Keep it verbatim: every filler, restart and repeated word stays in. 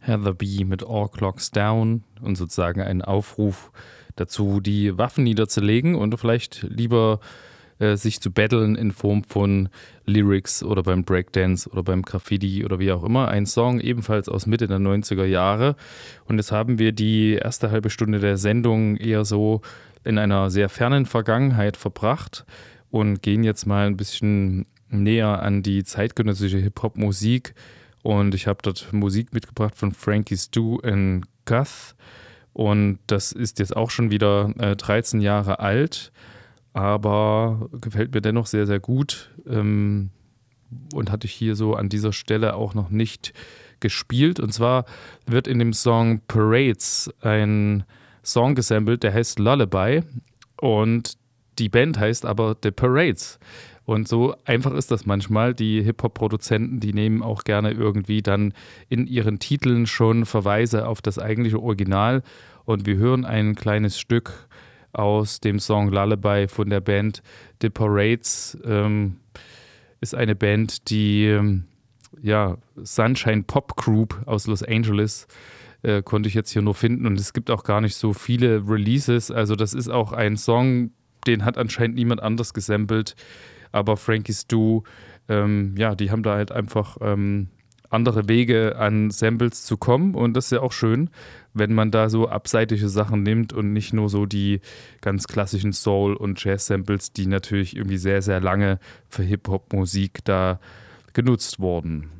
Heather B. mit All Clocks Down und sozusagen einen Aufruf dazu, die Waffen niederzulegen und vielleicht lieber äh, sich zu battlen in Form von Lyrics oder beim Breakdance oder beim Graffiti oder wie auch immer. Ein Song ebenfalls aus Mitte der neunziger Jahre. Und jetzt haben wir die erste halbe Stunde der Sendung eher so in einer sehr fernen Vergangenheit verbracht und gehen jetzt mal ein bisschen näher an die zeitgenössische Hip-Hop-Musik. Und ich habe dort Musik mitgebracht von Frankie Stu in Goth. Und das ist jetzt auch schon wieder äh, dreizehn Jahre alt, aber gefällt mir dennoch sehr, sehr gut. Ähm, und hatte ich hier so an dieser Stelle auch noch nicht gespielt. Und zwar wird in dem Song Parades ein Song gesampelt, der heißt Lullaby. Und die Band heißt aber The Parades. Und so einfach ist das manchmal. Die Hip-Hop-Produzenten, die nehmen auch gerne irgendwie dann in ihren Titeln schon Verweise auf das eigentliche Original. Und wir hören ein kleines Stück aus dem Song Lullaby von der Band The Parades. Ähm, ist eine Band, die ähm, ja, Sunshine Pop Group aus Los Angeles äh, konnte ich jetzt hier nur finden. Und es gibt auch gar nicht so viele Releases. Also das ist auch ein Song, den hat anscheinend niemand anders gesampelt. Aber Frankie Stu, ähm, ja, die haben da halt einfach ähm, andere Wege an Samples zu kommen. Und das ist ja auch schön, wenn man da so abseitige Sachen nimmt und nicht nur so die ganz klassischen Soul- und Jazz-Samples, die natürlich irgendwie sehr, sehr lange für Hip-Hop-Musik da genutzt wurden.